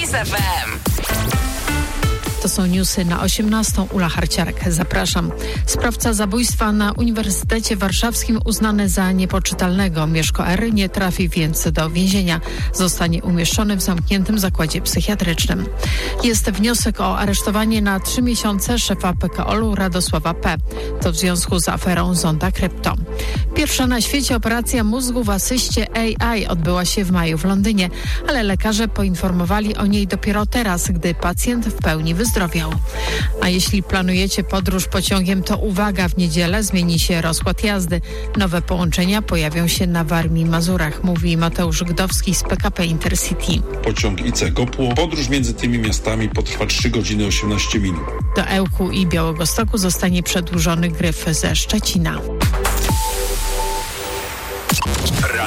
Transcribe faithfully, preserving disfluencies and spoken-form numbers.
Kiss F M. To są newsy na osiemnastą. Ula Harciarek, zapraszam. Sprawca zabójstwa na Uniwersytecie Warszawskim uznany za niepoczytalnego. Mieszko R. nie trafi więc do więzienia. Zostanie umieszczony w zamkniętym zakładzie psychiatrycznym. Jest wniosek o aresztowanie na trzy miesiące szefa P K O L-u Radosława P. To w związku z aferą Zonda Krypto. Pierwsza na świecie operacja mózgu w asyście A I odbyła się w maju w Londynie, ale lekarze poinformowali o niej dopiero teraz, gdy pacjent w pełni wyzdrowiał. A jeśli planujecie podróż pociągiem, to uwaga, w niedzielę zmieni się rozkład jazdy. Nowe połączenia pojawią się na Warmii i Mazurach, mówi Mateusz Gdowski z P K P Intercity. Pociąg I C Gopło. Podróż między tymi miastami potrwa trzy godziny osiemnaście minut. Do Ełku i Białegostoku zostanie przedłużony gryf ze Szczecina.